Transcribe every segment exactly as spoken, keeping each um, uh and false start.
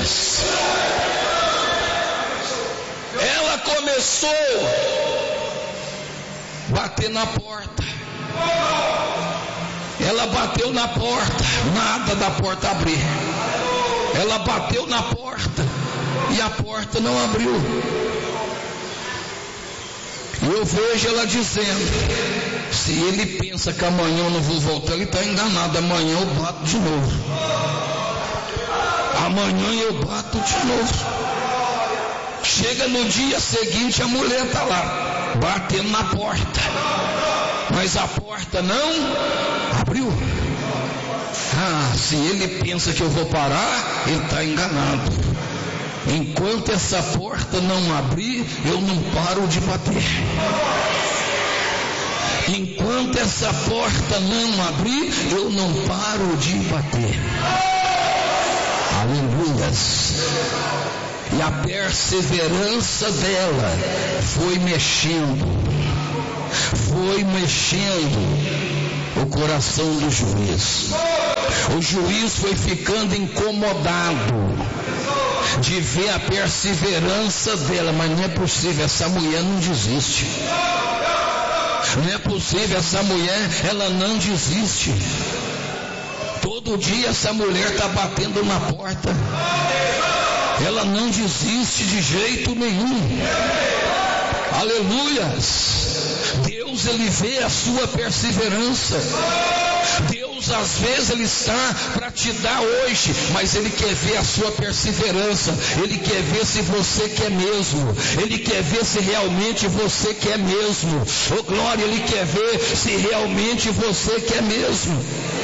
aleluias. Ela começou a bater na porta. Ela bateu na porta, nada da porta abrir. Ela bateu na porta e a porta não abriu. E eu vejo ela dizendo: se ele pensa que amanhã eu não vou voltar, ele está enganado. Amanhã eu bato de novo. Amanhã eu bato de novo. Chega no dia seguinte, a mulher está lá, batendo na porta. Mas a porta não abriu. Ah, se ele pensa que eu vou parar, ele está enganado. Enquanto essa porta não abrir, eu não paro de bater. Enquanto essa porta não abrir, eu não paro de bater. Aleluias. E a perseverança dela foi mexendo, foi mexendo o coração do juiz. O juiz foi ficando incomodado de ver a perseverança dela. Mas não é possível, essa mulher não desiste. Não é possível, essa mulher, ela não desiste. Todo dia essa mulher está batendo na porta. Ela não desiste de jeito nenhum. Aleluias. Deus, ele vê a sua perseverança. Deus, às vezes, ele está para te dar hoje, mas ele quer ver a sua perseverança. Ele quer ver se você quer mesmo. Ele quer ver se realmente você quer mesmo. Oh glória, ele quer ver se realmente você quer mesmo.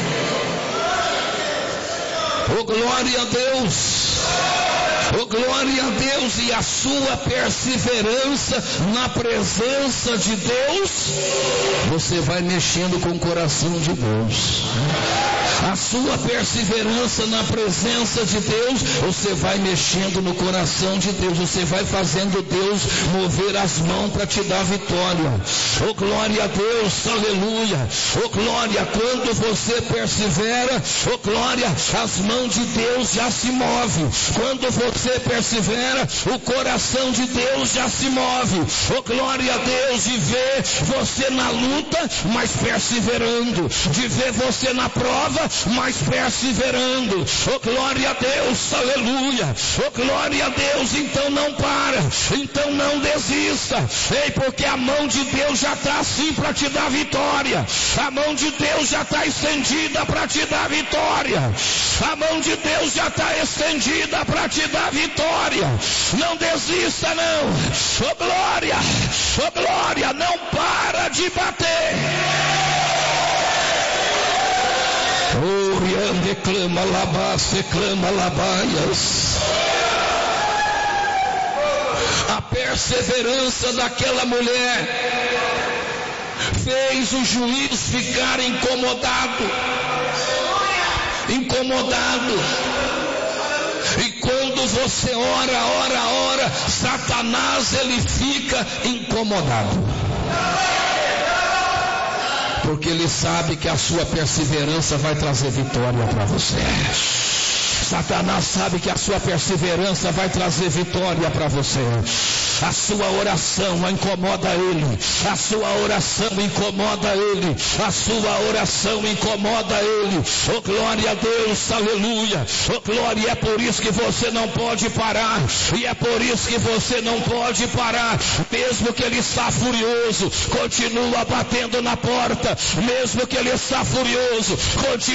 Oh glória a Deus. Oh glória a Deus. E a sua perseverança na presença de Deus, você vai mexendo com o coração de Deus. A sua perseverança na presença de Deus, você vai mexendo no coração de Deus. Você vai fazendo Deus mover as mãos para te dar vitória. Oh glória a Deus, aleluia. Oh glória, quando você persevera, oh glória, as mãos de Deus já se movem. Quando você persevera, o coração de Deus já se move. Oh glória a Deus, de ver você na luta, mas perseverando. De ver você na prova, mas perseverando. Oh glória a Deus, aleluia. Oh glória a Deus. Então não para, então não desista. Ei, porque a mão de Deus já está assim para te dar vitória. A mão de Deus já está estendida para te dar vitória. A mão de Deus já está estendida para te dar vitória. Não desista não. Oh glória, oh glória. Não para de bater. Oriande clama labasse, clama labaias. A perseverança daquela mulher fez o juiz ficar incomodado. Incomodado. E quando você ora, ora, ora, Satanás, ele fica incomodado. Porque ele sabe que a sua perseverança vai trazer vitória para você. Satanás sabe que a sua perseverança vai trazer vitória para você. A sua oração incomoda ele. A sua oração incomoda ele. A sua oração incomoda ele. Oh glória a Deus, aleluia. Oh glória, é por isso que você não pode parar. E é por isso que você não pode parar. Mesmo que ele está furioso, continua batendo na porta. Mesmo que ele está furioso, continua